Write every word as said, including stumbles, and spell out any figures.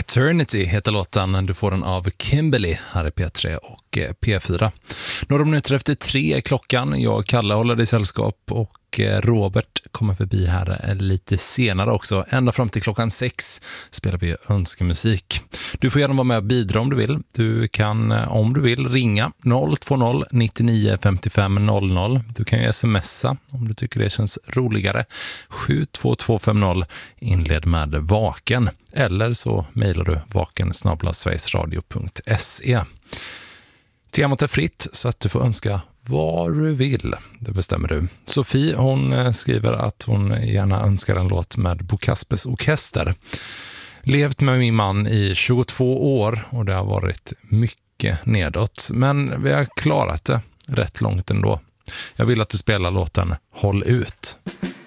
Eternity heter låten. Du får den av Kimberly här i P tre och P fyra. Några minuter efter tre är klockan. Jag och Kalle håller dig i sällskap och Robert kommer förbi här lite senare också. Ända fram till klockan sex spelar vi önskemusik. Du får gärna vara med och bidra om du vill. Du kan, om du vill, ringa noll två noll nittionio femtiofem noll noll. Du kan ju smsa om du tycker det känns roligare. sju två två fem noll inled med vaken. Eller så mejlar du vaken snabel-a sverigesradio punkt se. Temat är fritt så att du får önska vad du vill. Det bestämmer du. Sofie, hon skriver att hon gärna önskar en låt med Bo Kaspers Orkester. Levt med min man i tjugotvå år och det har varit mycket nedåt. Men vi har klarat det rätt långt ändå. Jag vill att du spelar låten Håll ut.